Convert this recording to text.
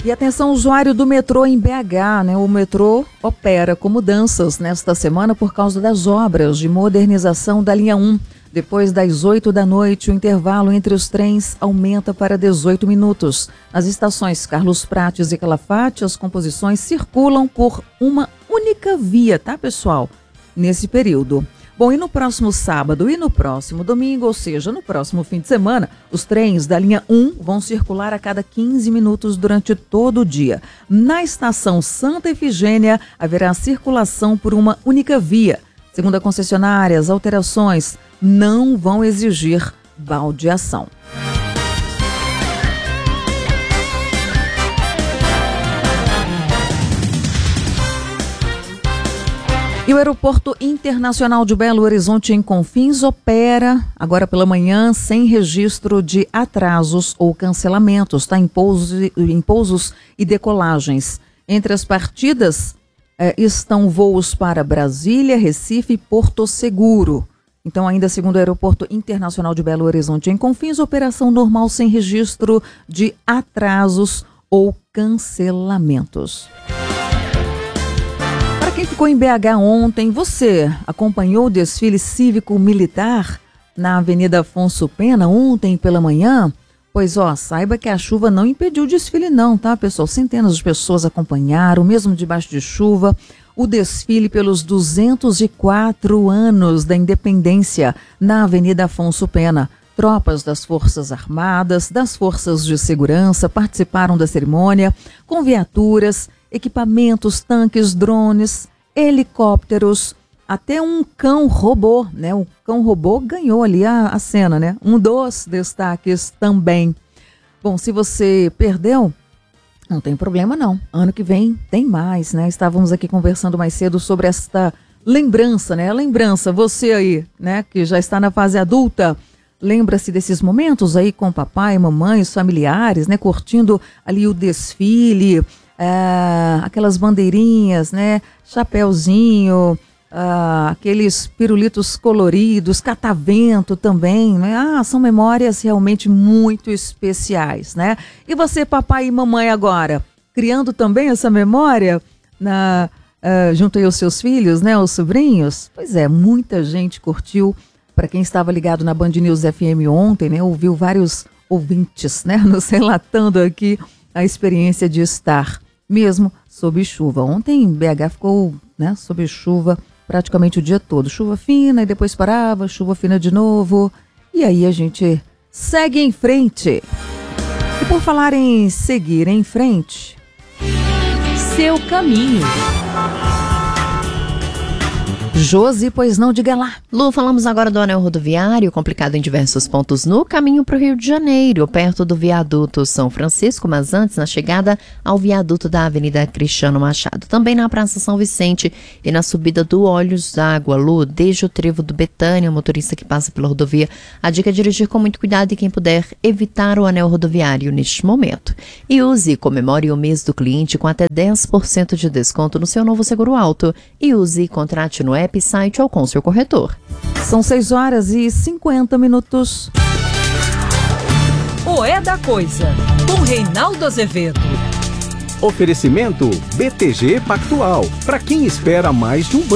E atenção, usuário do metrô em BH, né? O metrô opera com mudanças nesta semana por causa das obras de modernização da linha 1. Depois das 8 da noite, o intervalo entre os trens aumenta para 18 minutos. Nas estações Carlos Prates e Calafate, as composições circulam por uma única via, tá, pessoal? Nesse período. Bom, e no próximo sábado e no próximo domingo, ou seja, no próximo fim de semana, os trens da linha 1 vão circular a cada 15 minutos durante todo o dia. Na estação Santa Efigênia, haverá circulação por uma única via. Segundo a concessionária, as alterações não vão exigir baldeação. E o Aeroporto Internacional de Belo Horizonte, em Confins, opera agora pela manhã sem registro de atrasos ou cancelamentos, tá? Em pousos e decolagens. Entre as partidas estão voos para Brasília, Recife e Porto Seguro. Então, ainda segundo o Aeroporto Internacional de Belo Horizonte, em Confins, operação normal sem registro de atrasos ou cancelamentos. Quem ficou em BH ontem, você acompanhou o desfile cívico-militar na Avenida Afonso Pena ontem pela manhã? Pois saiba que a chuva não impediu o desfile não, tá, pessoal? Centenas de pessoas acompanharam, mesmo debaixo de chuva, o desfile pelos 204 anos da independência na Avenida Afonso Pena. Tropas das Forças Armadas, das Forças de Segurança participaram da cerimônia com viaturas, equipamentos, tanques, drones, helicópteros, até um cão robô, né? O cão robô ganhou ali a cena, né? Um dos destaques também. Bom, se você perdeu, não tem problema não. Ano que vem tem mais, né? Estávamos aqui conversando mais cedo sobre esta lembrança, né? A lembrança, você aí, né? Que já está na fase adulta, lembra-se desses momentos aí com papai, mamãe, os familiares, né? Curtindo ali o desfile, aquelas bandeirinhas, né? Chapeuzinho, aqueles pirulitos coloridos, catavento também, né? São memórias realmente muito especiais, né? E você, papai e mamãe, agora, criando também essa memória junto aí aos seus filhos, né? Os sobrinhos? Pois é, muita gente curtiu. Para quem estava ligado na Band News FM ontem, né? Ouviu vários ouvintes, né? Nos relatando aqui a experiência de estar mesmo sob chuva. Ontem BH ficou, né, sob chuva praticamente o dia todo. Chuva fina e depois parava, chuva fina de novo. E aí a gente segue em frente. E por falar em seguir em frente, seu caminho. Josi, pois não, diga lá. Lu, falamos agora do anel rodoviário, complicado em diversos pontos no caminho para o Rio de Janeiro, perto do viaduto São Francisco, mas antes na chegada ao viaduto da Avenida Cristiano Machado. Também na Praça São Vicente e na subida do Olhos d'Água, Lu, desde o trevo do Betânia, o motorista que passa pela rodovia. A dica é dirigir com muito cuidado e quem puder evitar o anel rodoviário neste momento. E use e comemore o mês do cliente com até 10% de desconto no seu novo seguro auto. E use e contrate no app, site ou com seu corretor. São 6h50. O É da Coisa, com Reinaldo Azevedo. Oferecimento BTG Pactual. Para quem espera mais de um banco.